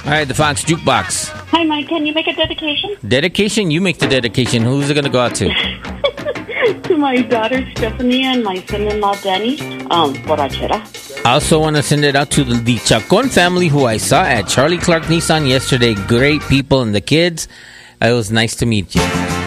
All right, the Fox Jukebox. Hi, Mike. Can you make a dedication? Dedication? You make the dedication. Who's it going to go out to? To my daughter, Stephanie, and my son-in-law, Danny. Borrachera. I also want to send it out to the Chacon family who I saw at Charlie Clark Nissan yesterday. Great people and the kids. It was nice to meet you.